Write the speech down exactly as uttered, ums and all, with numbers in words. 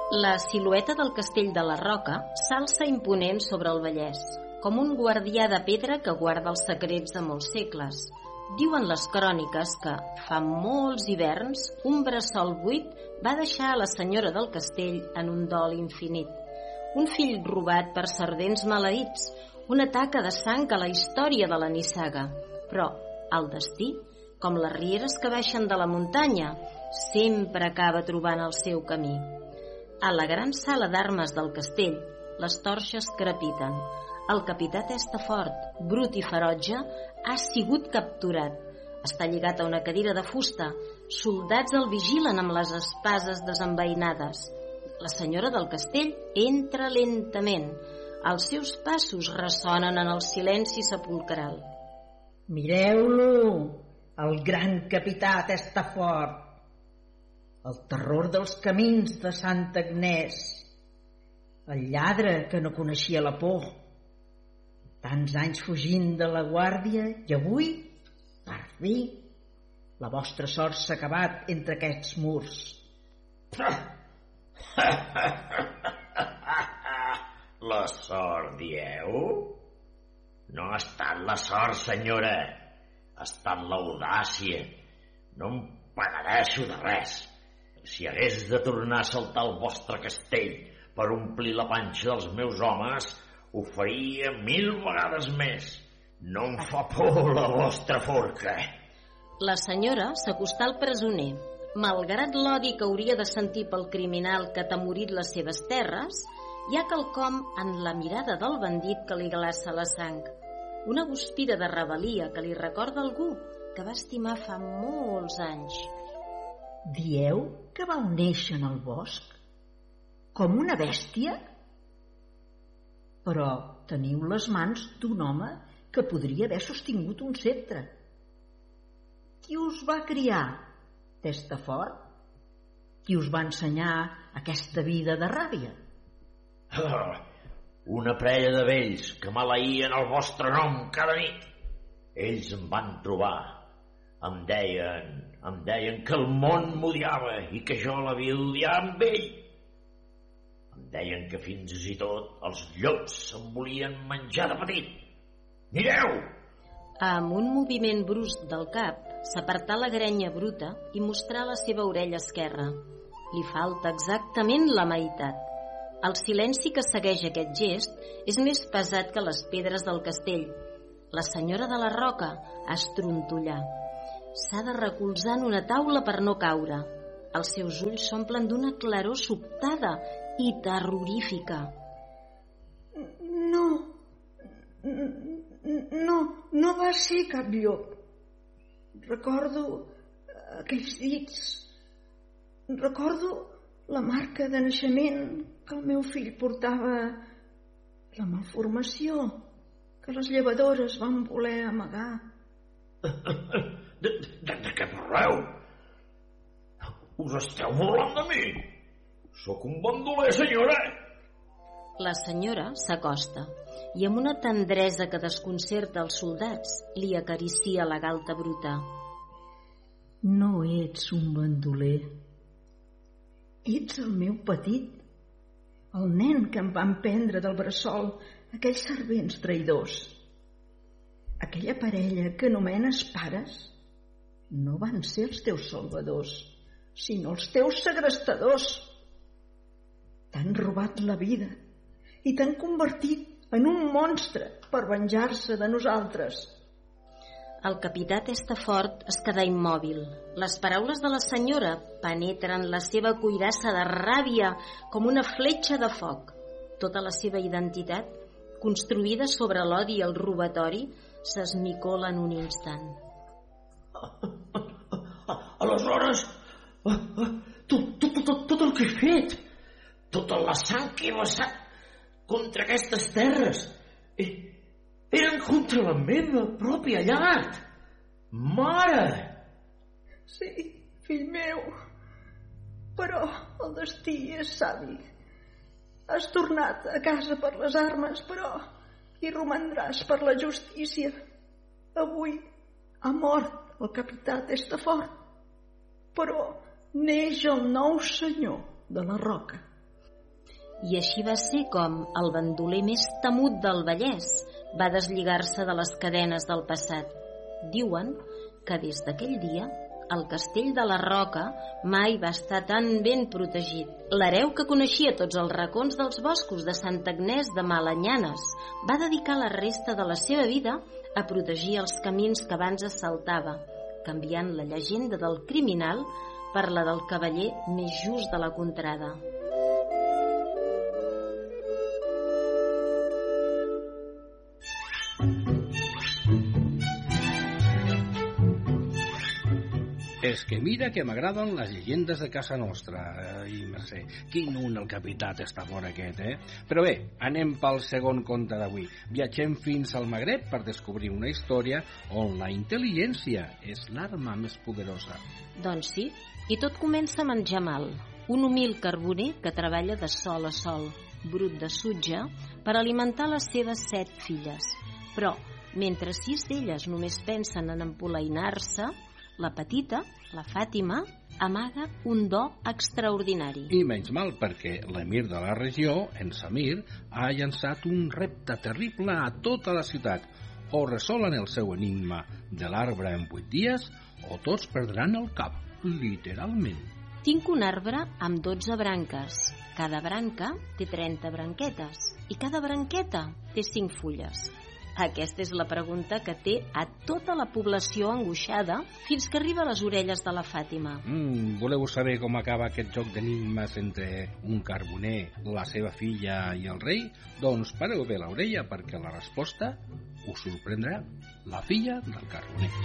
La silueta del castell de la Roca s'alça imponent sobre el Vallès, com un guardià de pedra que guarda els secrets de molts segles. Diuen les cròniques que, fa molts hiverns, un bressol buit va deixar a la senyora del castell en un dol infinit. Un fill robat per servents maleïts, una taca de sang a la història de la nissaga. Però el destí, com les rieres que baixen de la muntanya, sempre acaba trobant el seu camí. A la gran sala d'armes del castell, les torxes crepiten. El capità Testafort, brut i ferotge, ha sigut capturat. Està lligat a una cadira de fusta. Soldats el vigilen amb les espases desenvainades. La senyora del castell entra lentament. Els seus passos ressonen en el silenci sepulcral. Mireu-lo, el gran capità Testafort, el terror dels camins de Santa Agnès, el lladre que no coneixia la por, tants anys fugint de la guàrdia i avui, per fi, la vostra sort s'ha acabat entre aquests murs. La sort, dieu? No ha estat la sort, senyora. Ha estat l'audàcia. No em penedeixo de res. Si hagués de tornar a saltar el vostre castell per omplir la panxa dels meus homes, ho faria mil vegades més. No em fa por la vostra forca. La senyora s'acostà al presoner. Malgrat l'odi que hauria de sentir pel criminal que ha atemorit les seves terres, hi ha quelcom en la mirada del bandit que li glaça la sang. Una guspira de rebel·lia que li recorda algú que va estimar fa molts anys. Dieu que vau néixer en el bosc? Com una bèstia? Però teniu les mans d'un home que podria haver sostingut un ceptre. Qui us va criar, Testafort? Qui us va ensenyar aquesta vida de ràbia? Ah, una parella de vells que maleïen el vostre nom cada nit. Ells em van trobar. Em deien, em deien que el món m'odiava i que jo l'havia d'odiar amb ell. Em deien que fins i tot els llops em volien menjar de petit. Mireu! Amb un moviment brusc del cap, s'apartà la grenya bruta i mostrà la seva orella esquerra. Li falta exactament la meitat. El silenci que segueix aquest gest és més pesat que les pedres del castell. La senyora de la Roca estrontollà. S'ha de recolzar en una taula per no caure. Els seus ulls s'omplen d'una claror sobtada i terrorífica. No, no, no va ser cap llop. Recordo aquells dits. Recordo la marca de naixement que el meu fill portava, la malformació que les llevadores van voler amagar. De, de, de què parleu? Us esteu burlant de mi? Sóc un bandoler, senyora. La senyora s'acosta i amb una tendresa que desconcerta els soldats li acaricia la galta bruta. No ets un bandoler. Ets el meu petit, el nen que em van prendre del bressol aquells servents traïdors. Aquella parella que anomenes pares no van ser els teus salvadors, sinó els teus segrestadors. T'han robat la vida i t'han convertit en un monstre per venjar-se de nosaltres. El capità Testafort es quedà immòbil. Les paraules de la senyora penetren la seva cuirassa de ràbia com una fletxa de foc. Tota la seva identitat, construïda sobre l'odi i el robatori, s'esmicola en un instant. Aleshores, tot, tot, tot, tot el que he fet, tota la sang que he vessat contra aquestes terres, eren contra la meva pròpia llar. Mare! Sí, fill meu, però el destí és savi. Has tornat a casa per les armes, però hi romandràs per la justícia. Avui ha mort el capità Testafort, però neix el nou senyor de la Roca. I així va ser com el bandoler més temut del Vallès va deslligar-se de les cadenes del passat. Diuen que des d'aquell dia el castell de la Roca mai va estar tan ben protegit. L'hereu, que coneixia tots els racons dels boscos de Santa Agnès de Malanyanes, va dedicar la resta de la seva vida a protegir els camins que abans assaltava, canviant la llegenda del criminal per la del cavaller més just de la contrada. És que mira que m'agraden les llegendes de casa nostra. Ai, mercè, quin un el capitat està fora aquest, eh? Però bé, anem pel segon conte d'avui. Viatgem fins al Magreb per descobrir una història on la intel·ligència és l'arma més poderosa. Doncs sí, i tot comença amb en Jamal, un humil carboner que treballa de sol a sol, brut de sutge, per alimentar les seves set filles. Però, mentre sis d'elles només pensen en empolainar-se, la petita, la Fàtima, amaga un do extraordinari. I menys mal, perquè l'emir de la regió, en Samir, ha llançat un repte terrible a tota la ciutat. O resolen el seu enigma de l'arbre en vuit dies, o tots perdran el cap, literalment. Tinc un arbre amb dotze branques. Cada branca té trenta branquetes i cada branqueta té cinc fulles. Aquesta és la pregunta que té a tota la població angoixada fins que arriba a les orelles de la Fàtima. Mm, voleu saber com acaba aquest joc d'enigmes entre un carboner, la seva filla i el rei? Doncs pareu bé l'orella perquè la resposta us sorprendrà. La filla del carboner.